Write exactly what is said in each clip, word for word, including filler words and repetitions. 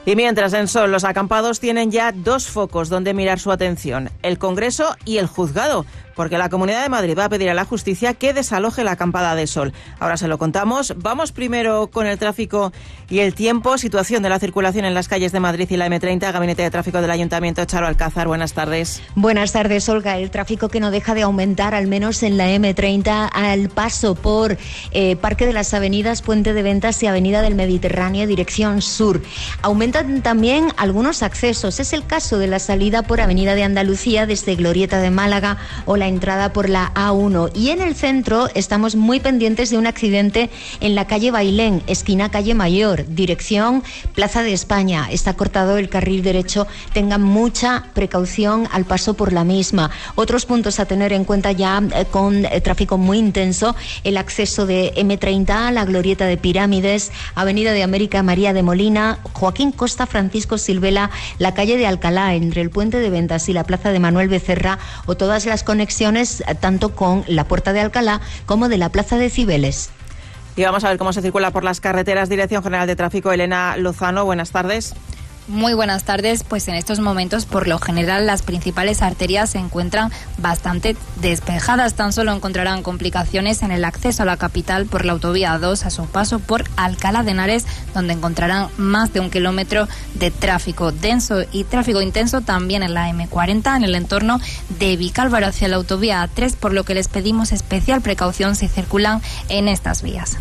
Y mientras en Sol, los acampados tienen ya dos focos donde mirar su atención, el Congreso y el Juzgado, porque la Comunidad de Madrid va a pedir a la justicia que desaloje la acampada de Sol. Ahora se lo contamos. Vamos primero con el tráfico y el tiempo. Situación de la circulación en las calles de Madrid y la eme treinta. Gabinete de Tráfico del Ayuntamiento, Charo Alcázar. Buenas tardes. Buenas tardes, Olga. El tráfico que no deja de aumentar, al menos en la eme treinta, al paso por eh, Parque de las Avenidas, Puente de Ventas y Avenida del Mediterráneo, dirección sur. Aumentan también algunos accesos. Es el caso de la salida por Avenida de Andalucía desde Glorieta de Málaga o la entrada por la A uno. Y en el centro estamos muy pendientes de un accidente en la calle Bailén, esquina calle Mayor, dirección Plaza de España. Está cortado el carril derecho. Tengan mucha precaución al paso por la misma. Otros puntos a tener en cuenta ya eh, con eh, tráfico muy intenso: el acceso de eme treinta a la Glorieta de Pirámides, Avenida de América María de Molina, Joaquín Costa, Francisco Silvela, la calle de Alcalá entre el Puente de Ventas y la Plaza de Manuel Becerra, o todas las conexiones tanto con la Puerta de Alcalá como de la Plaza de Cibeles. Y vamos a ver cómo se circula por las carreteras. Dirección General de Tráfico, Elena Lozano, buenas tardes. Muy buenas tardes. Pues en estos momentos, por lo general, las principales arterias se encuentran bastante despejadas. Tan solo encontrarán complicaciones en el acceso a la capital por la autovía dos a su paso por Alcalá de Henares, donde encontrarán más de un kilómetro de tráfico denso y tráfico intenso también en la eme cuarenta, en el entorno de Vicálvaro hacia la autovía a tres, por lo que les pedimos especial precaución si circulan en estas vías.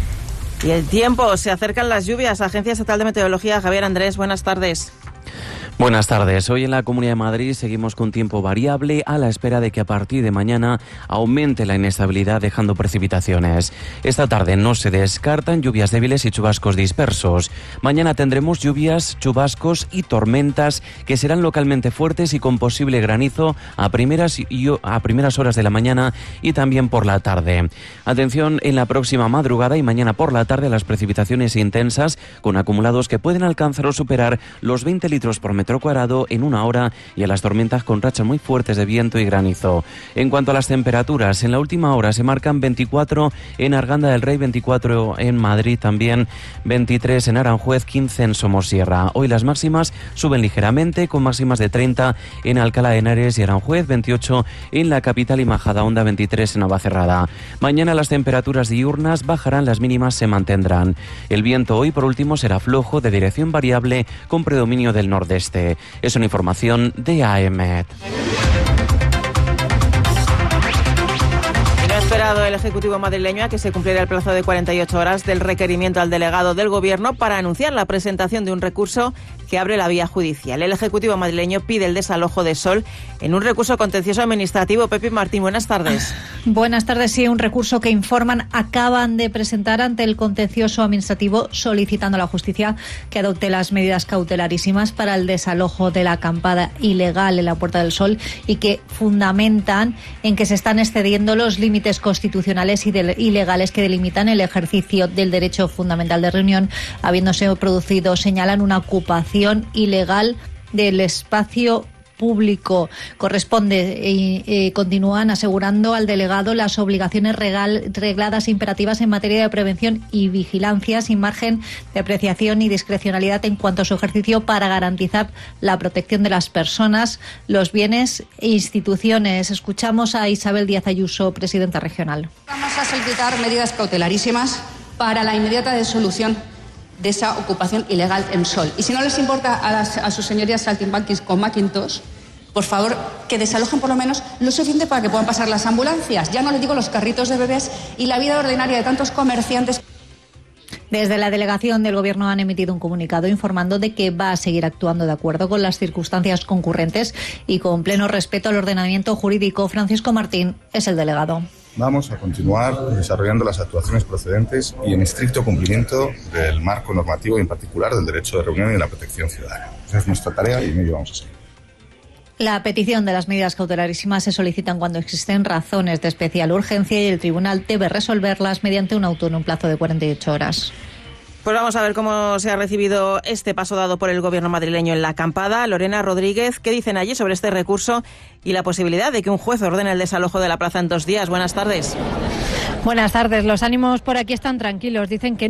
Y el tiempo, se acercan las lluvias. Agencia Estatal de Meteorología, Javier Andrés, buenas tardes. Buenas tardes. Hoy en la Comunidad de Madrid seguimos con tiempo variable a la espera de que a partir de mañana aumente la inestabilidad, dejando precipitaciones. Esta tarde no se descartan lluvias débiles y chubascos dispersos. Mañana tendremos lluvias, chubascos y tormentas que serán localmente fuertes y con posible granizo a primeras, y a primeras horas de la mañana y también por la tarde. Atención en la próxima madrugada y mañana por la tarde a las precipitaciones intensas con acumulados que pueden alcanzar o superar los veinte litros por metro cuadrado en una hora, y a las tormentas con rachas muy fuertes de viento y granizo. En cuanto a las temperaturas, en la última hora se marcan veinticuatro en Arganda del Rey, veinticuatro en Madrid también, veintitrés en Aranjuez, quince en Somosierra. Hoy las máximas suben ligeramente, con máximas de treinta en Alcalá de Henares y Aranjuez, veintiocho en la capital y Majadahonda, veintitrés en Navacerrada. Mañana las temperaturas diurnas bajarán, las mínimas se mantendrán. El viento hoy, por último, será flojo, de dirección variable, con predominio del nordeste. Es una información de A E M E T. No ha esperado el Ejecutivo madrileño a que se cumpliera el plazo de cuarenta y ocho horas del requerimiento al delegado del Gobierno para anunciar la presentación de un recurso que abre la vía judicial. El Ejecutivo madrileño pide el desalojo de Sol en un recurso contencioso administrativo. Pepi Martín, buenas tardes. Buenas tardes. Sí, un recurso que informan acaban de presentar ante el contencioso administrativo, solicitando a la justicia que adopte las medidas cautelarísimas para el desalojo de la acampada ilegal en la Puerta del Sol, y que fundamentan en que se están excediendo los límites constitucionales y, de, y legales que delimitan el ejercicio del derecho fundamental de reunión, habiéndose producido, señalan, una ocupación ilegal del espacio público. Corresponde, y eh, continúan asegurando al delegado las obligaciones regal, regladas e imperativas en materia de prevención y vigilancia, sin margen de apreciación y discrecionalidad en cuanto a su ejercicio, para garantizar la protección de las personas, los bienes e instituciones. Escuchamos a Isabel Díaz Ayuso, presidenta regional. Vamos a solicitar medidas cautelarísimas para la inmediata disolución de esa ocupación ilegal en Sol. Y si no les importa a, las, a sus señorías saltimbanquis con Macintosh, por favor, que desalojen por lo menos lo suficiente para que puedan pasar las ambulancias. Ya no les digo los carritos de bebés y la vida ordinaria de tantos comerciantes. Desde la delegación del Gobierno han emitido un comunicado informando de que va a seguir actuando de acuerdo con las circunstancias concurrentes y con pleno respeto al ordenamiento jurídico. Francisco Martín es el delegado. Vamos a continuar desarrollando las actuaciones procedentes y en estricto cumplimiento del marco normativo y en particular del derecho de reunión y de la protección ciudadana. Esa es nuestra tarea y en ello vamos a seguir. La petición de las medidas cautelarísimas se solicitan cuando existen razones de especial urgencia y el tribunal debe resolverlas mediante un auto en un plazo de cuarenta y ocho horas. Pues vamos a ver cómo se ha recibido este paso dado por el Gobierno madrileño en la acampada. Lorena Rodríguez, ¿qué dicen allí sobre este recurso y la posibilidad de que un juez ordene el desalojo de la plaza en dos días? Buenas tardes. Buenas tardes. Los ánimos por aquí están tranquilos. Dicen que